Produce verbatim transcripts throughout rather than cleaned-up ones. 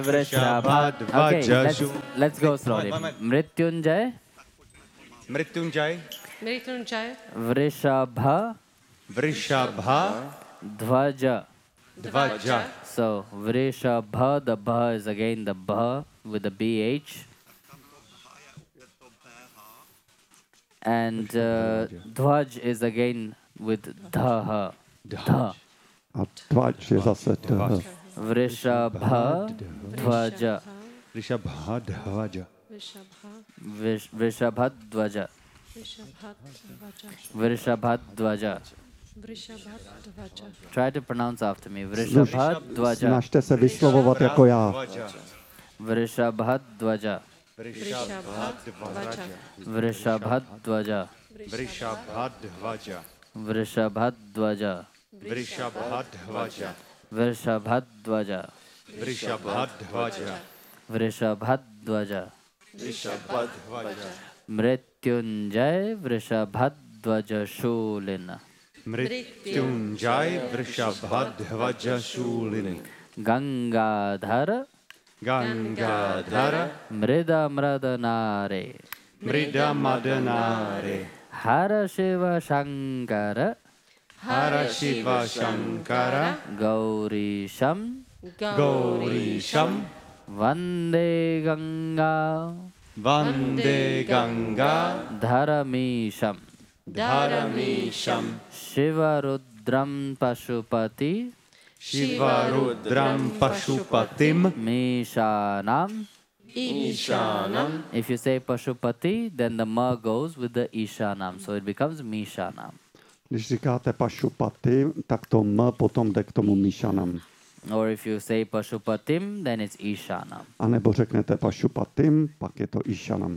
Vrishabha. Okay, let's, let's go slowly. Mrityunjay. Mrityunjay. Mrityunjay. Vrishabha. Vrishabha. Dhvaja. Dhvaja. So Vrishabha, the bha is again the bha with the bh. And uh, Dhvaj is again with dhaha. Dha. A Dhvaj je zase dh. Vrishabha Dhvaja. Vrishabha Dhvaja. Vrishabhadvaja. Vrishabhadvaja. Try to pronounce after me. Vrishabhadvaja. Snažte se vyslovovat jako já. Vrishabhadvaja. Vrishabhadvaja. Vrishabhadvaja. Vrishabhadvaja. Vrishabhadvaja. Vrishabhadvaja. Vrishabhadvaja. Vrishabhadvaja. Vrishabhadvaja. Vrishabhadvaja. Mrityunjay Vrishabhadvaja Shulina. Mrityunjay Vrishabhadvaja Shulini. Gangadhara. Gangadhara. Mrida Mradanare. Mrida Madanare. Hara Shiva Shankara. Hara Shiva Shankara. Gaurisham. Gaurisham. Vande Ganga. Vande Ganga. Dharamisham. Dharamisham. Shiva Rudram Pashupati. Shiva Rudram Pashupatim. Mishanam. Ishanam. If you say Pashupati, then the ma goes with the Ishanam. So it becomes Mishanam. Když říkáte Pašupati, tak to m potom jde k tomu Míšanam. Or if you say Pashupatim, then it's Ishanam. A nebo řeknete Pašupatim, pak je to Ishanam.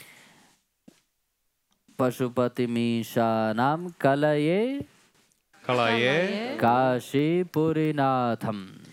Pashupatim Ishanam Kalaye. Kalaye. Kashi Purinatham.